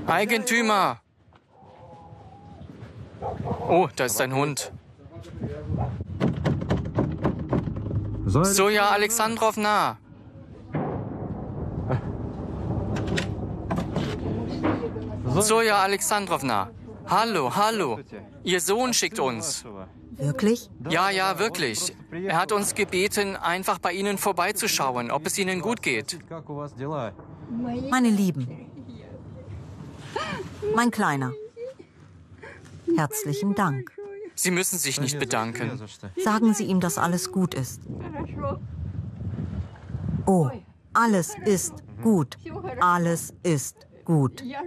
Eigentümer! Oh, da ist ein Hund. Soja Alexandrowna! Soja Alexandrowna! Hallo, hallo! Ihr Sohn schickt uns. Wirklich? Ja, ja, wirklich. Er hat uns gebeten, einfach bei Ihnen vorbeizuschauen, ob es Ihnen gut geht. Meine Lieben. Mein Kleiner. Herzlichen Dank. Sie müssen sich nicht bedanken. Sagen Sie ihm, dass alles gut ist. Oh, alles ist gut. Alles ist gut.